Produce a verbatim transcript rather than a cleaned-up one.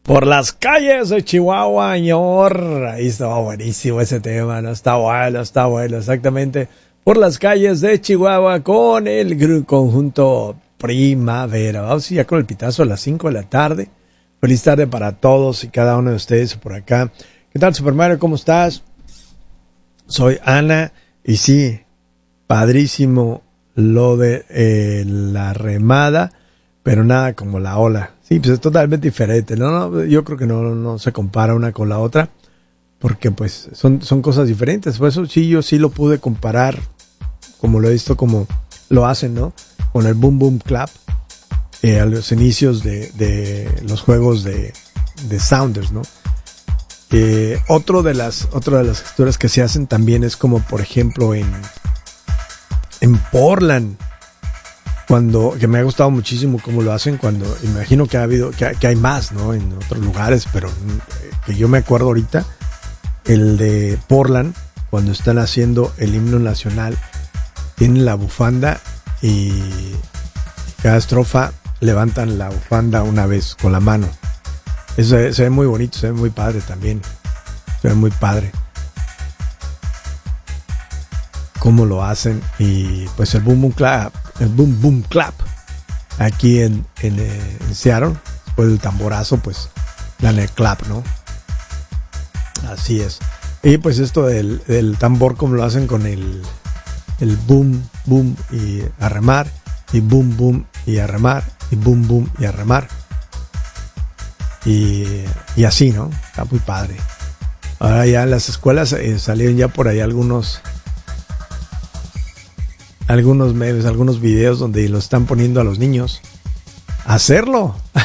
Por las calles de Chihuahua, señor. Ahí estaba buenísimo ese tema, ¿no? Está bueno, está bueno, exactamente. Por las calles de Chihuahua con el gru- conjunto Primavera. Vamos ya con el pitazo a las cinco de la tarde. Feliz tarde para todos y cada uno de ustedes por acá. ¿Qué tal, Super Mario? ¿Cómo estás? Soy Ana y sí, padrísimo lo de eh, la remada, pero nada como la ola. Sí, pues es totalmente diferente, ¿no? no yo creo que no, no se compara una con la otra, porque pues son, son cosas diferentes. Por eso sí, yo sí lo pude comparar, como lo he visto, como lo hacen, ¿no? Con el Boom Boom Clap, eh, a los inicios de, de los juegos de, de Sounders, ¿no? Eh, otro de las, otra de las texturas que se hacen también es como, por ejemplo, en, en Portland, cuando, que me ha gustado muchísimo cómo lo hacen, cuando, imagino que ha habido, que, que hay más, ¿no? En otros lugares, pero eh, que yo me acuerdo ahorita, el de Portland, cuando están haciendo el himno nacional, tienen la bufanda y cada estrofa levantan la bufanda una vez con la mano. Eso se, se ve muy bonito, se ve muy padre también, se ve muy padre cómo lo hacen. Y pues el Boom Boom Clap, el Boom Boom Clap aquí en, en, en Seattle, después del tamborazo, pues dan el clap, ¿no? Así es. Y pues esto del, del tambor, como lo hacen con el, el boom, boom y a remar, y boom, boom y a remar, y boom, boom y a remar. Y, y así, ¿no? Está muy padre. Ahora ya en las escuelas eh, salieron ya por ahí algunos algunos memes, algunos videos donde lo están poniendo a los niños a hacerlo.